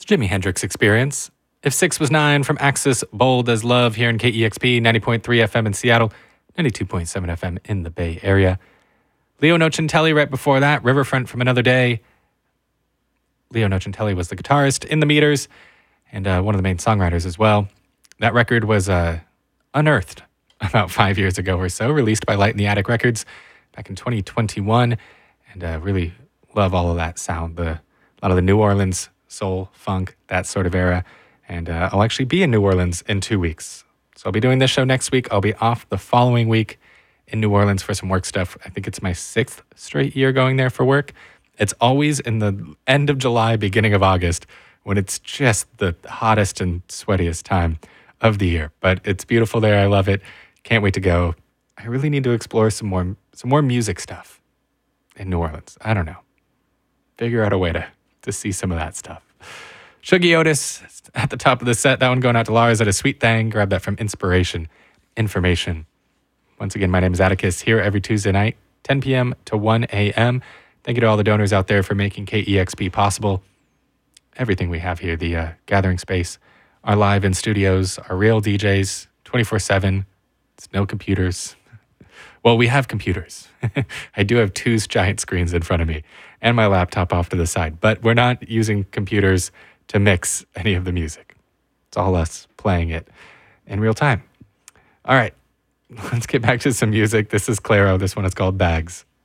Jimi Hendrix Experience. If 6 was 9 from Axis, Bold as Love here in KEXP, 90.3 FM in Seattle, 92.7 FM in the Bay Area. Leo Nocentelli right before that, Riverfront from Another Day. Leo Nocentelli was the guitarist in The Meters and one of the main songwriters as well. That record was unearthed about 5 years ago or so, released by Light in the Attic Records back in 2021, and really love all of that sound, a lot of the New Orleans soul, funk, that sort of era. And I'll actually be in New Orleans in 2 weeks. So I'll be doing this show next week. I'll be off the following week in New Orleans for some work stuff. I think it's my 6th straight year going there for work. It's always in the end of July, beginning of August, when it's just the hottest and sweatiest time of the year. But it's beautiful there. I love it. Can't wait to go. I really need to explore some more music stuff in New Orleans. I don't know. Figure out a way to see some of that stuff. Shuggie Otis at the top of the set. That one going out to Lars at A Sweet Thing. Grab that from Inspiration Information. Once again, my name is Atticus, here every Tuesday night, 10 p.m. to 1 a.m. Thank you to all the donors out there for making KEXP possible. Everything we have here, the gathering space, our live in studios, our real DJs, 24/7. It's no computers. Well, we have computers. I do have 2 giant screens in front of me and my laptop off to the side, but we're not using computers to mix any of the music. It's all us playing it in real time. All right, let's get back to some music. This is Clairo. This one is called Bags.